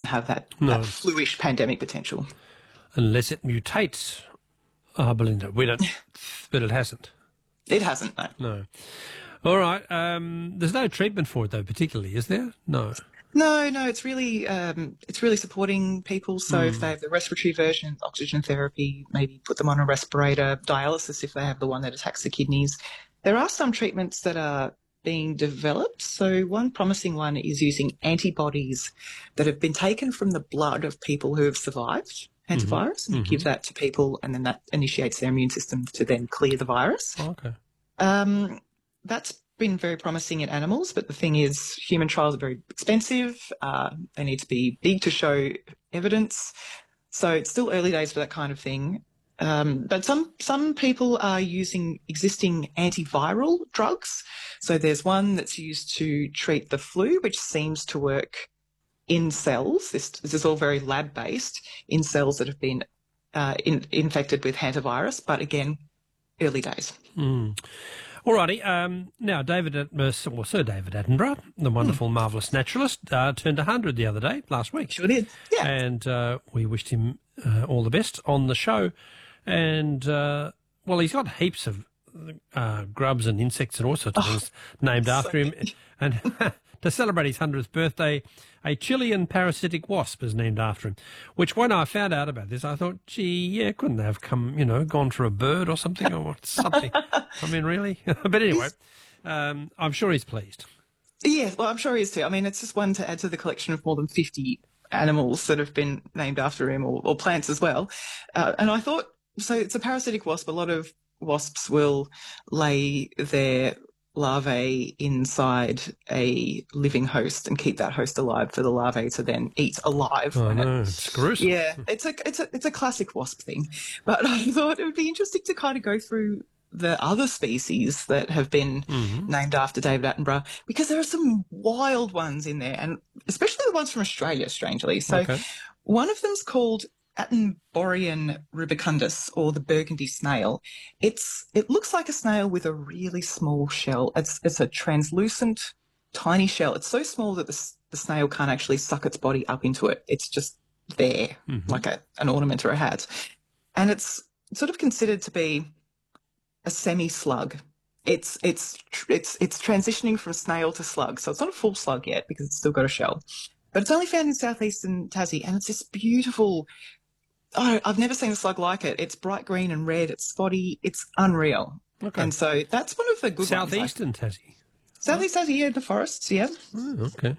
have that No. flu-ish pandemic potential. Unless it mutates, Belinda. We don't, but it hasn't. It hasn't, no. No. All right. There's no treatment for it, though, particularly, is there? No. No, it's really supporting people. So if they have the respiratory version, oxygen therapy, maybe put them on a respirator, dialysis if they have the one that attacks the kidneys. There are some treatments that are being developed. So one promising one is using antibodies that have been taken from the blood of people who have survived hantavirus and give that to people, and then that initiates their immune system to then clear the virus. Oh, okay. That's been very promising in animals, but the thing is human trials are very expensive. They need to be big to show evidence. So it's still early days for that kind of thing. But some people are using existing antiviral drugs. So there's one that's used to treat the flu, which seems to work in cells. This is all very lab-based, in cells that have been infected with hantavirus. But again, early days. All righty. Now, Sir David Attenborough, the wonderful, marvellous naturalist, turned 100 the other day, last week. Sure did, yeah. And we wished him all the best on the show. And, well, he's got heaps of grubs and insects and all sorts of things named after him. And to celebrate his 100th birthday, a Chilean parasitic wasp is named after him, which when I found out about this, I thought, gee, yeah, couldn't they have gone for a bird or something or something? I mean, really? But anyway, I'm sure he's pleased. Yeah, well, I'm sure he is too. I mean, it's just one to add to the collection of more than 50 animals that have been named after him, or plants as well. And I thought, so it's a parasitic wasp. A lot of wasps will lay their larvae inside a living host and keep that host alive for the larvae to then eat alive. Oh, no, it's gruesome. Yeah, it's a classic wasp thing. But I thought it would be interesting to kind of go through the other species that have been named after David Attenborough, because there are some wild ones in there, and especially the ones from Australia, strangely. So one of them's called Attenborian rubicundus, or the burgundy snail. It looks like a snail with a really small shell. It's a translucent, tiny shell. It's so small that the snail can't actually suck its body up into it. It's just there, like an ornament or a hat. And it's sort of considered to be a semi-slug. It's transitioning from snail to slug. So it's not a full slug yet because it's still got a shell. But it's only found in southeastern Tassie, and it's this beautiful... Oh, I've never seen a slug like it. It's bright green and red. It's spotty. It's unreal. Okay. And so that's one of the good Southeastern Tassie? Southeast Tassie, yeah, the forests, yeah. Oh, okay.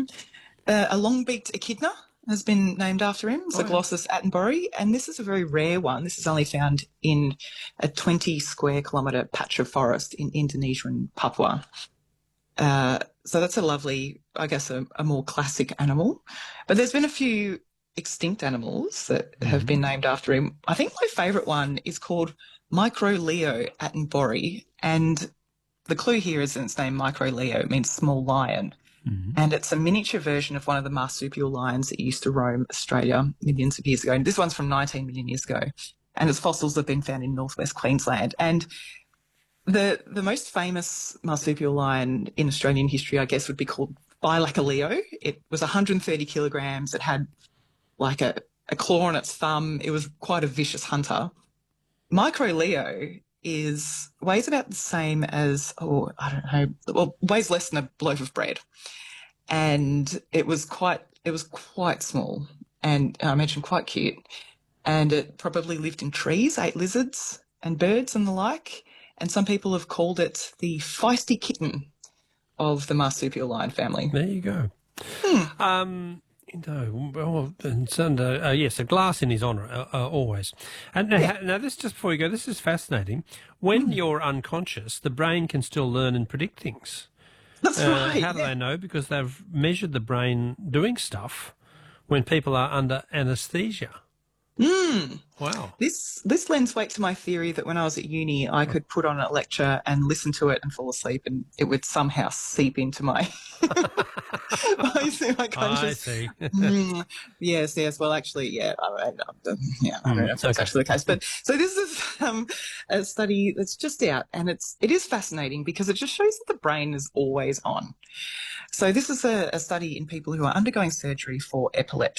A long-beaked echidna has been named after him, Zyglossys attenborough, and this is a very rare one. This is only found in a 20-square-kilometre patch of forest in Indonesia and Papua. So that's a lovely, I guess, a more classic animal. But there's been a few extinct animals that have been named after him. I think my favourite one is called Microleo attenborough, and the clue here is in its name, Microleo. It means small lion, and it's a miniature version of one of the marsupial lions that used to roam Australia millions of years ago. And this one's from 19 million years ago, and its fossils have been found in northwest Queensland. And the most famous marsupial lion in Australian history, I guess, would be called Thylacoleo. It was 130 kilograms. It had like a claw on its thumb. It was quite a vicious hunter. Microleo weighs about the same as, weighs less than a loaf of bread. And it was quite small, and I mentioned quite cute. And it probably lived in trees, ate lizards and birds and the like. And some people have called it the feisty kitten of the marsupial lion family. There you go. Yes, a glass in his honour, always. And now, this, just before you go, this is fascinating. When you're unconscious, the brain can still learn and predict things. That's right. How do they know? Because they've measured the brain doing stuff when people are under anaesthesia. Wow. This lends weight to my theory that when I was at uni, I could put on a lecture and listen to it and fall asleep, and it would somehow seep into my my conscious. I see. Yes. Well, actually, yeah. I don't know if that's actually the case. But so this is a study that's just out, and it is fascinating because it just shows that the brain is always on. So this is a study in people who are undergoing surgery for epilepsy.